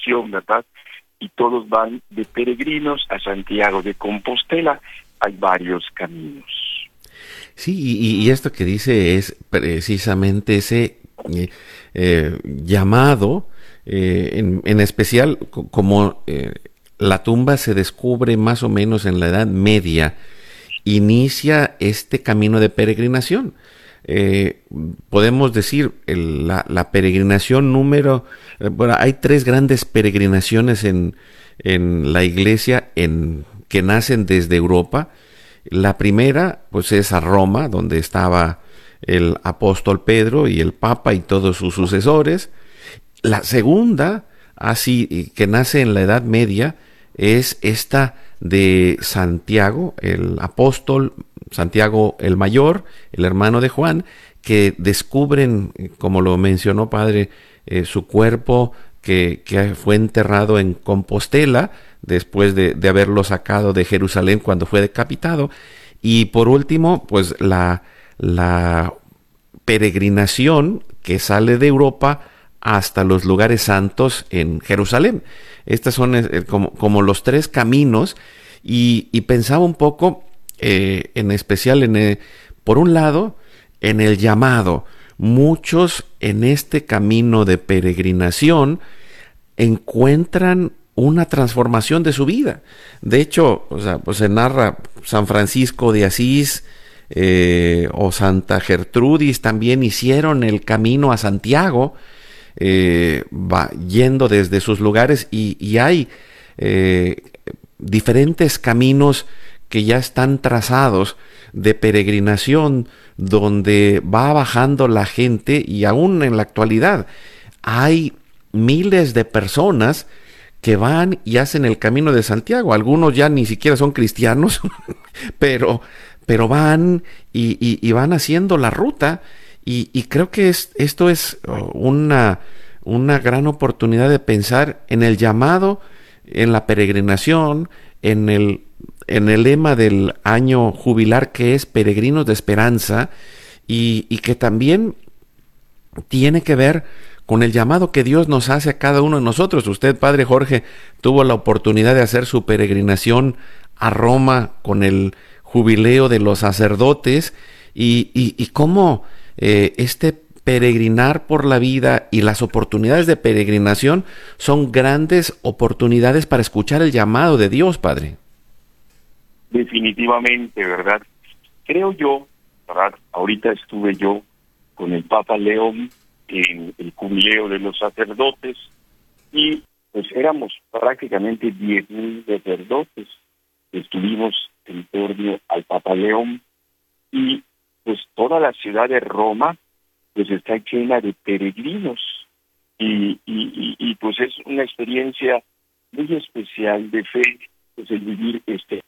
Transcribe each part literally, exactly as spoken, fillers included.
peregrinación, ¿verdad? Y todos van de peregrinos a Santiago de Compostela. Hay varios caminos. Sí, y, y esto que dice es precisamente ese eh, eh, llamado, eh, en, en especial co- como eh, la tumba se descubre más o menos en la Edad Media, inicia este camino de peregrinación. Eh, podemos decir el- la, la peregrinación número, eh, bueno, hay tres grandes peregrinaciones en, en la iglesia en, que nacen desde Europa. La primera, pues es a Roma, donde estaba el apóstol Pedro y el Papa y todos sus sucesores. La segunda, así que nace en la Edad Media, es esta de Santiago, el apóstol Santiago el Mayor, el hermano de Juan, que descubren, como lo mencionó padre, eh, su cuerpo que, que fue enterrado en Compostela después de, de haberlo sacado de Jerusalén cuando fue decapitado. Y por último, pues la, la peregrinación que sale de Europa hasta los lugares santos en Jerusalén. Estos son eh, como, como los tres caminos, y, y pensaba un poco, eh, en especial, en el, por un lado, en el llamado. Muchos en este camino de peregrinación encuentran una transformación de su vida. De hecho, o sea, pues se narra San Francisco de Asís, eh, o Santa Gertrudis también hicieron el camino a Santiago, eh, va yendo desde sus lugares, y, y hay eh, diferentes caminos que ya están trazados de peregrinación, donde va bajando la gente, y aún en la actualidad hay miles de personas que van y hacen el camino de Santiago. Algunos ya ni siquiera son cristianos, pero, pero van y, y, y van haciendo la ruta, y, y creo que es, esto es oh, una, una gran oportunidad de pensar en el llamado, en la peregrinación, en el, en el lema del año jubilar, que es Peregrinos de Esperanza, y, y que también tiene que ver con el llamado que Dios nos hace a cada uno de nosotros. Usted, padre Jorge, tuvo la oportunidad de hacer su peregrinación a Roma con el jubileo de los sacerdotes, y, y, y cómo eh, este peregrinar por la vida y las oportunidades de peregrinación son grandes oportunidades para escuchar el llamado de Dios, padre. Definitivamente, ¿verdad? Creo yo, ¿verdad? Ahorita estuve yo con el Papa León en el jubileo de los sacerdotes, y pues éramos prácticamente diez mil sacerdotes. Estuvimos en torno al Papa León, y pues toda la ciudad de Roma pues está llena de peregrinos, y, y, y, y pues es una experiencia muy especial de fe, pues el vivir este.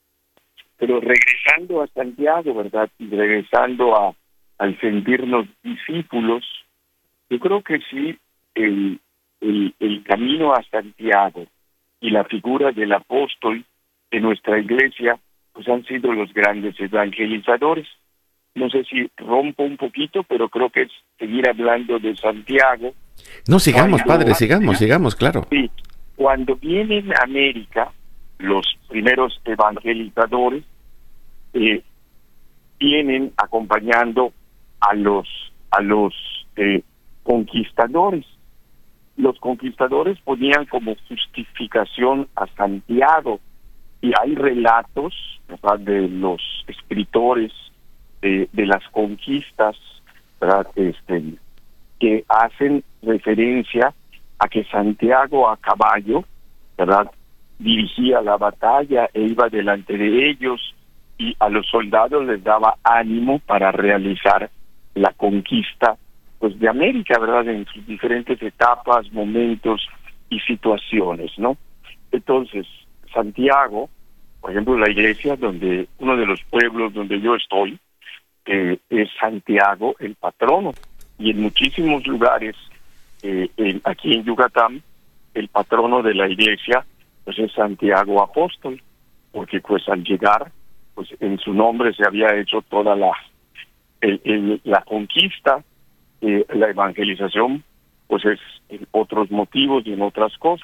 Pero regresando a Santiago, ¿verdad? Y regresando a al sentirnos discípulos, yo creo que sí, el, el, el camino a Santiago y la figura del apóstol de nuestra iglesia, pues han sido los grandes evangelizadores. No sé si rompo un poquito, pero creo que es seguir hablando de Santiago. No, sigamos, Cuando, padre, sigamos, sigamos, claro. sí, cuando vienen a América los primeros evangelizadores, eh, vienen acompañando a los a los eh, conquistadores. Los conquistadores ponían como justificación a Santiago, y hay relatos, ¿verdad?, de los escritores de, de las conquistas, ¿verdad?, este, que hacen referencia a que Santiago a caballo, ¿verdad?, dirigía la batalla e iba delante de ellos, y a los soldados les daba ánimo para realizar la conquista, pues, de América, ¿verdad?, en sus diferentes etapas, momentos y situaciones, ¿no? Entonces, Santiago, por ejemplo, la iglesia donde, uno de los pueblos donde yo estoy, eh, es Santiago el patrono, y en muchísimos lugares, eh, en, aquí en Yucatán, el patrono de la iglesia, pues es Santiago Apóstol, porque pues al llegar, pues en su nombre se había hecho toda la el, el, la conquista, eh, la evangelización, pues es en otros motivos y en otras cosas.